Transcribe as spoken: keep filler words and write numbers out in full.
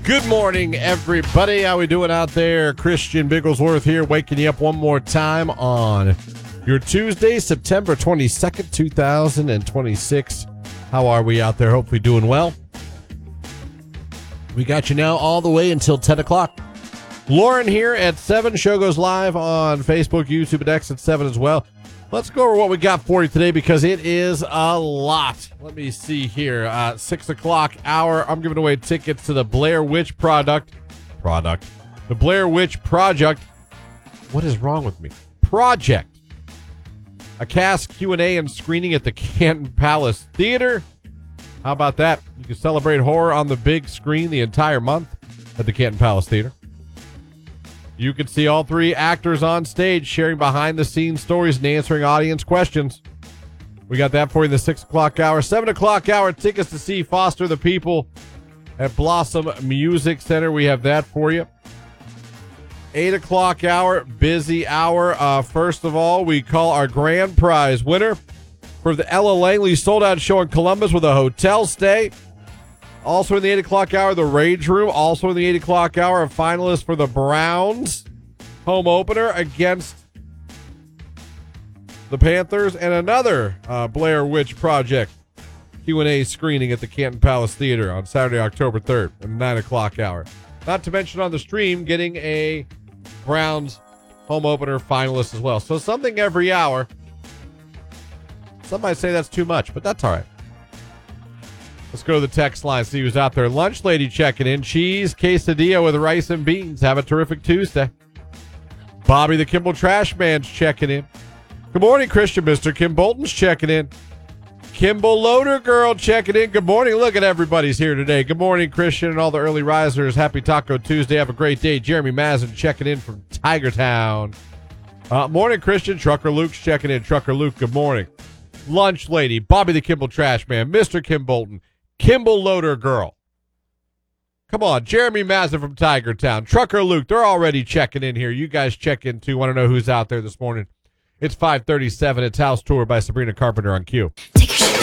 Good morning, everybody. How we doing out there? Christian Bigglesworth here, waking you up one more time on your Tuesday, September twenty-second, two thousand twenty-six. How are we out there? Hopefully doing well. We got you now all the way until ten o'clock. Lauren here at seven. Show goes live on Facebook, YouTube, and X at seven as well. Let's go over what we got for you today because it is a lot. Let me see here. Uh, six o'clock hour. I'm giving away tickets to the Blair Witch product. Product. The Blair Witch Project. What is wrong with me? Project. A cast Q and A and screening at the Canton Palace Theater. How about that? You can celebrate horror on the big screen the entire month at the Canton Palace Theater. You can see all three actors on stage sharing behind-the-scenes stories and answering audience questions. We got that for you in the six o'clock hour. seven o'clock hour, tickets to see Foster the People at Blossom Music Center. We have that for you. eight o'clock hour, busy hour. Uh, first of all, we call our grand prize winner for the Ella Langley sold-out show in Columbus with a hotel stay. Also in the eight o'clock hour, the Rage Room. Also in the eight o'clock hour, a finalist for the Browns home opener against the Panthers. And another uh, Blair Witch Project Q and A screening at the Canton Palace Theater on Saturday, October third, at the nine o'clock hour. Not to mention on the stream, getting a Browns home opener finalist as well. So something every hour. Some might say that's too much, but that's all right. Let's go to the text line, see who's out there. Lunch Lady checking in. Cheese quesadilla with rice and beans. Have a terrific Tuesday. Bobby the Kimball Trash Man's checking in. Good morning, Christian. Mister Kim Bolton's checking in. Kimball Loader Girl checking in. Good morning. Look at everybody's here today. Good morning, Christian, and all the early risers. Happy Taco Tuesday. Have a great day. Jeremy Mazin checking in from Tiger Town. Uh, morning, Christian. Trucker Luke's checking in. Trucker Luke, good morning. Lunch Lady. Bobby the Kimball Trash Man. Mister Kim Bolton. Kimball Loader Girl. Come on, Jeremy Mazza from Tiger Town. Trucker Luke, they're already checking in here. You guys check in too. Want to know who's out there this morning. It's five thirty-seven. It's House Tour by Sabrina Carpenter on Q. Take your